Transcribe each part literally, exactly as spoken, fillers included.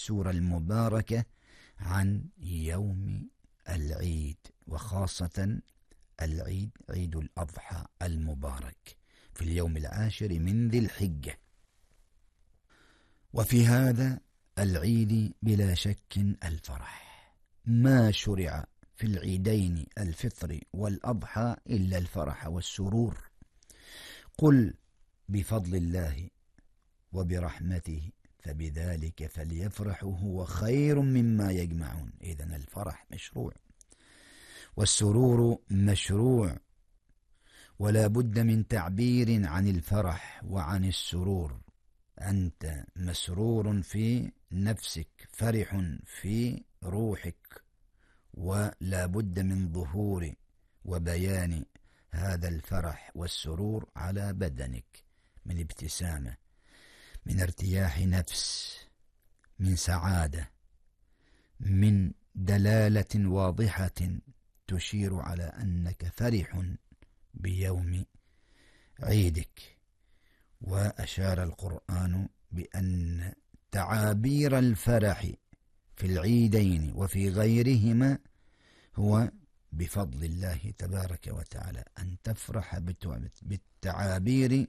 السورة المباركة عن يوم العيد، وخاصة العيد عيد الأضحى المبارك في اليوم العاشر من ذي الحجة. وفي هذا العيد بلا شك الفرح، ما شرع في العيدين الفطر والأضحى إلا الفرح والسرور. قل بفضل الله وبرحمته فبذلك فليفرحوا هو خير مما يجمعون. إذن الفرح مشروع والسرور مشروع، ولا بد من تعبير عن الفرح وعن السرور. أنت مسرور في نفسك، فرح في روحك، ولا بد من ظهور وبيان هذا الفرح والسرور على بدنك، من ابتسامة، من ارتياح نفس، من سعادة، من دلالة واضحة تشير على أنك فرح بيوم عيدك. وأشار القرآن بأن تعابير الفرح في العيدين وفي غيرهما هو بفضل الله تبارك وتعالى، أن تفرح بالتعابير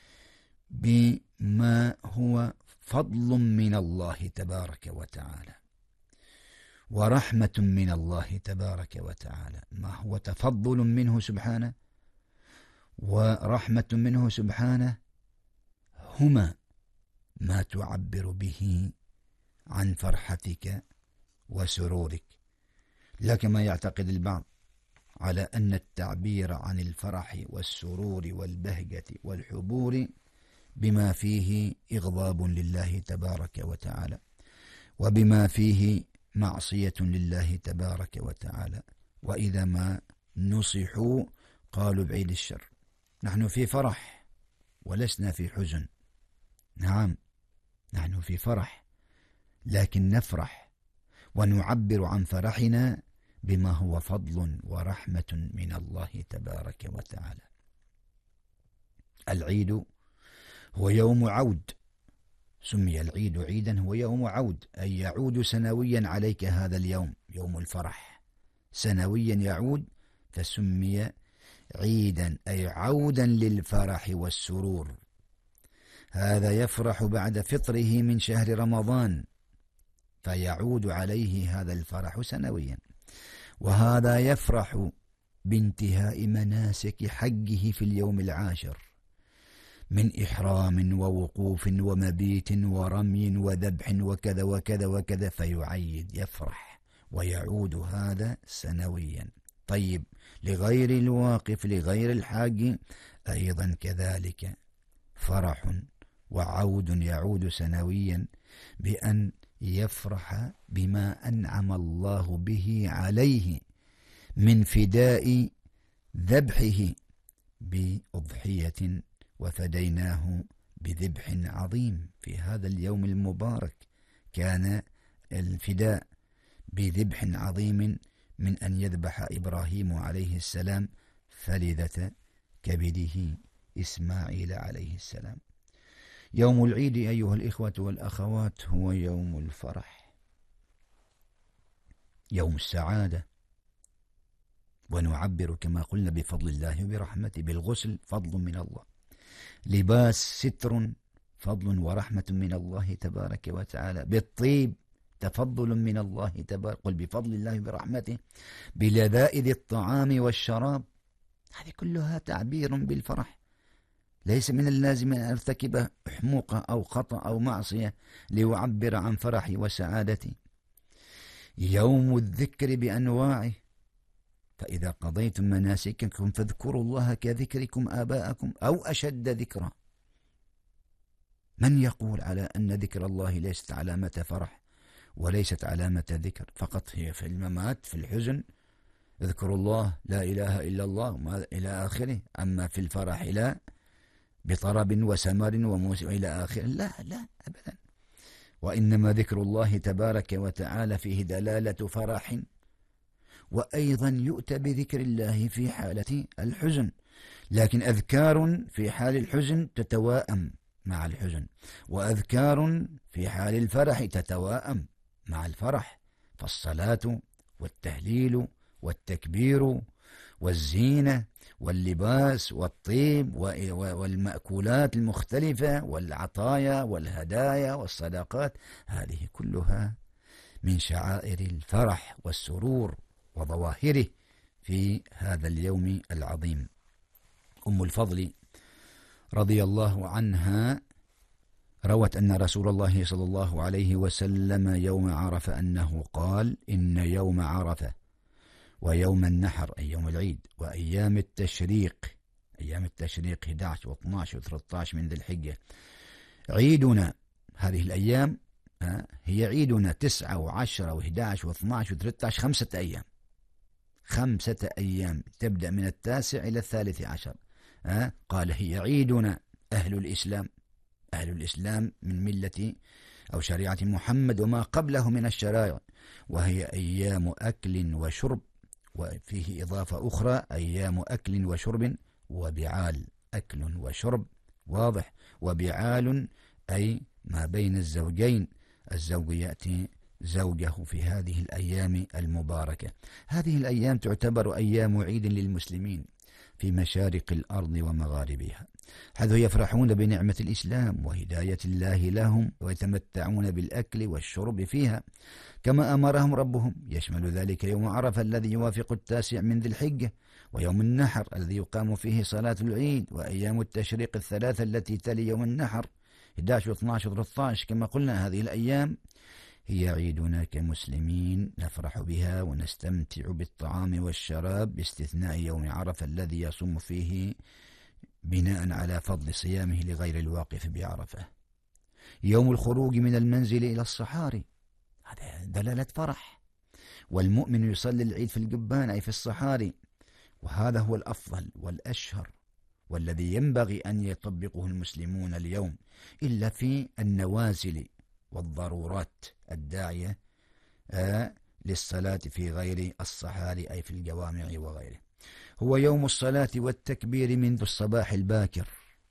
بما هو فضل من الله تبارك وتعالى ورحمة من الله تبارك وتعالى، ما هو تفضل منه سبحانه ورحمة منه سبحانه، هما ما تعبر به عن فرحتك وسرورك. لا كما يعتقد البعض على أن التعبير عن الفرح والسرور والبهجة والحبور بما فيه إغضاب لله تبارك وتعالى، وبما فيه معصية لله تبارك وتعالى. وإذا ما نصحوا قالوا بعيد الشر، نحن في فرح ولسنا في حزن. نعم، نحن في فرح، لكن نفرح ونعبر عن فرحنا بما هو فضل ورحمة من الله تبارك وتعالى. العيد هو يوم عود، سمي العيد عيدا هو يوم عود، أي يعود سنويا عليك هذا اليوم، يوم الفرح سنويا يعود، فسمي عيدا أي عودا للفرح والسرور. هذا يفرح بعد فطره من شهر رمضان، فيعود عليه هذا الفرح سنويا، وهذا يفرح بانتهاء مناسك حجه في اليوم العاشر من إحرام ووقوف ومبيت ورمي وذبح وكذا وكذا وكذا، فيعيد يفرح ويعود هذا سنويا. طيب، لغير الواقف لغير الحاج أيضا كذلك فرح وعود يعود سنويا، بأن يفرح بما أنعم الله به عليه من فداء ذبحه بأضحية، وفديناه بذبح عظيم. في هذا اليوم المبارك كان الفداء بذبح عظيم من أن يذبح إبراهيم عليه السلام فلذة كبده إسماعيل عليه السلام. يوم العيد أيها الإخوة والأخوات هو يوم الفرح، يوم السعادة، ونعبر كما قلنا بفضل الله وبرحمته. بالغسل فضل من الله، لباس ستر فضل ورحمة من الله تبارك وتعالى، بالطيب تفضل من الله تبارك، قل بفضل الله وبرحمته، بلذائذ الطعام والشراب، هذه كلها تعبير بالفرح. ليس من اللازم أن أرتكب حموقة أو خطأ أو معصية ليعبر عن فرحي وسعادتي. يوم الذكر بأنواعه، فإذا قضيتم مناسككم فاذكروا الله كذكركم آباءكم أو أشد ذكرا. من يقول على أن ذكر الله ليست علامة فرح وليست علامة ذكر، فقط هي في الممات في الحزن اذكروا الله لا إله إلا الله إلى آخره، أما في الفرح لا، بطرب وسمر وموسى إلى آخره، لا لا أبدا. وإنما ذكر الله تبارك وتعالى فيه دلالة فرح، وأيضا يؤتى بذكر الله في حالة الحزن، لكن أذكار في حال الحزن تتواءم مع الحزن، وأذكار في حال الفرح تتواءم مع الفرح، فالصلاة والتهليل والتكبير والزينة واللباس والطيب والمأكولات المختلفة والعطايا والهدايا والصدقات، هذه كلها من شعائر الفرح والسرور وظواهره في هذا اليوم العظيم. أم الفضل رضي الله عنها روت أن رسول الله صلى الله عليه وسلم يوم عرفة أنه قال: إن يوم عرفة ويوم النحر أي يوم العيد وأيام التشريق، أيام التشريق أحد عشر واثني عشر وثلاثة عشر من ذي الحجة، عيدنا. هذه الأيام هي عيدنا تسعة وعشرة وأحد عشر واثني عشر وثلاثة عشر، خمسة أيام، خمسة أيام تبدأ من التاسع إلى الثالث عشر. أه؟ قال هي عيدنا أهل الإسلام، أهل الإسلام من ملة أو شريعة محمد وما قبله من الشرائع، وهي أيام أكل وشرب، وفيه إضافة أخرى أيام أكل وشرب وبعال، أكل وشرب واضح، وبعال أي ما بين الزوجين، الزوج يأتي زوجه في هذه الأيام المباركة. هذه الأيام تعتبر أيام عيد للمسلمين في مشارق الأرض ومغاربها، حيث يفرحون بنعمة الإسلام وهداية الله لهم، ويتمتعون بالأكل والشرب فيها كما أمرهم ربهم. يشمل ذلك يوم عرفة الذي يوافق التاسع من ذي الحجة، ويوم النحر الذي يقام فيه صلاة العيد، وأيام التشريق الثلاثة التي تلي يوم النحر أحد عشر واثني عشر وثلاثة عشر. كما قلنا هذه الأيام هي عيدنا كمسلمين، نفرح بها ونستمتع بالطعام والشراب باستثناء يوم عرفة الذي يصوم فيه بناء على فضل صيامه لغير الواقف بعرفة. يوم الخروج من المنزل إلى الصحاري، هذا دلالة فرح، والمؤمن يصلي العيد في القبان أي في الصحاري، وهذا هو الأفضل والأشهر والذي ينبغي أن يطبقه المسلمون اليوم، إلا في النوازل والضرورات الداعية آه للصلاة في غير الصحاري أي في الجوامع وغيره. هو يوم الصلاة والتكبير منذ الصباح الباكر،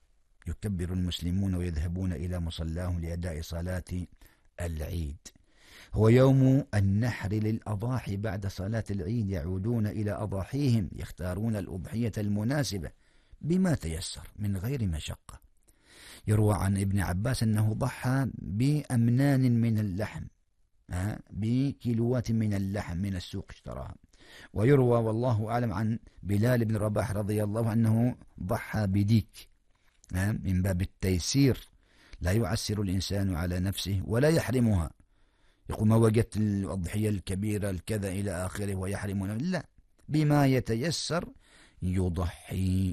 يكبر المسلمون ويذهبون إلى مصلاهم لأداء صلاة العيد. هو يوم النحر للأضاحي، بعد صلاة العيد يعودون إلى أضاحيهم، يختارون الأضحية المناسبة بما تيسر من غير مشقة. يروى عن ابن عباس أنه ضحى بأمنان من اللحم، أه؟ بكيلوات من اللحم من السوق اشتراها. ويروى والله أعلم عن بلال بن رباح رضي الله عنه ضحى بديك، أه؟ من باب التيسير، لا يعسر الإنسان على نفسه ولا يحرمها، يقول ما وجدت الأضحية الكبيرة الكذا إلى آخره ويحرمنا، لا، بما يتيسر يضحي.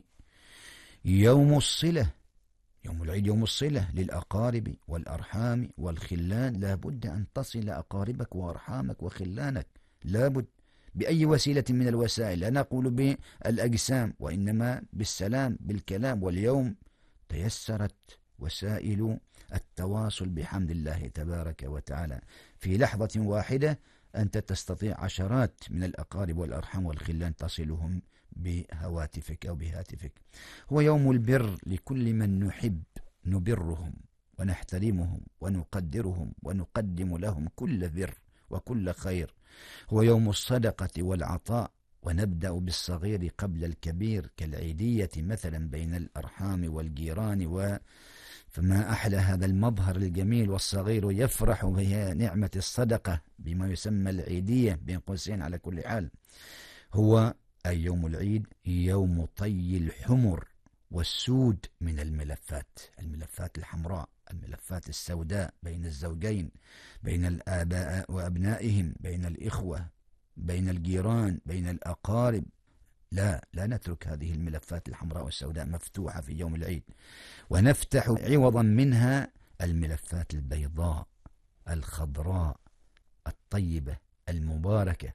يوم الصلة، يوم العيد يوم الصلة للأقارب والأرحام والخلان، لا بد أن تصل أقاربك وأرحامك وخلانك، لا بد بأي وسيلة من الوسائل، لا نقول بالأجسام وإنما بالسلام بالكلام. واليوم تيسرت وسائل التواصل بحمد الله تبارك وتعالى، في لحظة واحدة أنت تستطيع عشرات من الأقارب والأرحام والخلان تصلهم بهواتفك أو بهاتفك. هو يوم البر لكل من نحب، نبرهم ونحترمهم ونقدرهم ونقدم لهم كل بر وكل خير. هو يوم الصدقة والعطاء، ونبدأ بالصغير قبل الكبير كالعيدية مثلا بين الأرحام والجيران، و فما أحلى هذا المظهر الجميل، والصغير يفرح بها نعمة الصدقة بما يسمى العيدية بين قوسين على كل حال. هو أي يوم العيد يوم طي الحمر والسود من الملفات، الملفات الحمراء، الملفات السوداء بين الزوجين، بين الآباء وأبنائهم، بين الإخوة، بين الجيران، بين الأقارب. لا لا نترك هذه الملفات الحمراء والسوداء مفتوحة في يوم العيد، ونفتح عوضا منها الملفات البيضاء الخضراء الطيبة المباركة،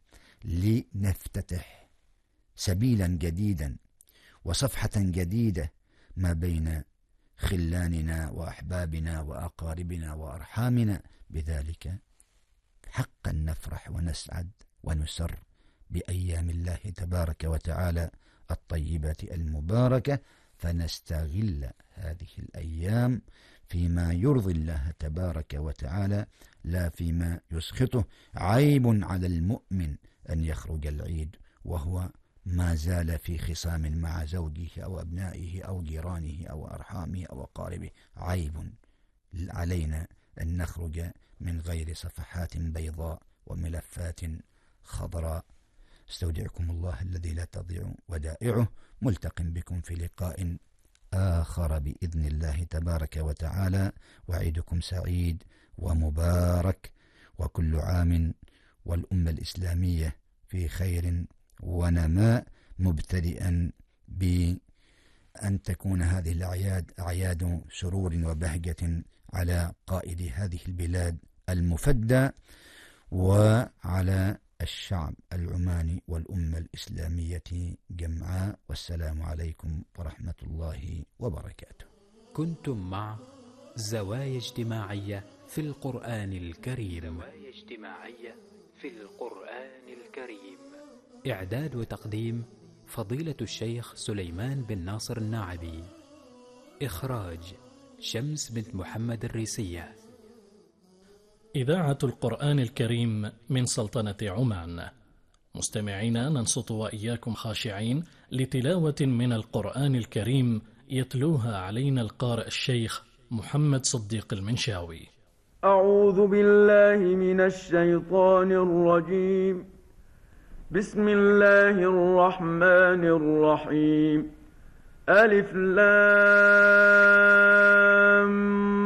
لنفتتح سبيلا جديدا وصفحة جديدة ما بين خلاننا وأحبابنا وأقاربنا وأرحامنا. بذلك حقا نفرح ونسعد ونسر بأيام الله تبارك وتعالى الطيبة المباركة. فنستغل هذه الأيام فيما يرضي الله تبارك وتعالى لا فيما يسخطه. عيب على المؤمن أن يخرج العيد وهو ما زال في خصام مع زوجه أو أبنائه أو جيرانه أو أرحامه أو أقاربه. عيب علينا أن نخرج من غير صفحات بيضاء وملفات خضراء. استودعكم الله الذي لا تضيع ودائعه. ملتق بكم في لقاء آخر بإذن الله تبارك وتعالى، وعيدكم سعيد ومبارك، وكل عام والأمة الإسلامية في خير ونماء، مبتدئا بأن تكون هذه الأعياد أعياد سرور وبهجة على قائد هذه البلاد المفدى وعلى الشعب العماني والأمة الإسلامية جمعاء. والسلام عليكم ورحمة الله وبركاته. كنتم مع زوايا اجتماعية في القرآن الكريم. زوايا اجتماعية في القرآن الكريم. إعداد وتقديم فضيلة الشيخ سليمان بن ناصر الناعبي. إخراج شمس بنت محمد الريسية. إذاعة القرآن الكريم من سلطنة عمان. مستمعينا، ننصت وإياكم خاشعين لتلاوة من القرآن الكريم يتلوها علينا القارئ الشيخ محمد صديق المنشاوي. أعوذ بالله من الشيطان الرجيم. بسم الله الرحمن الرحيم. ألف لام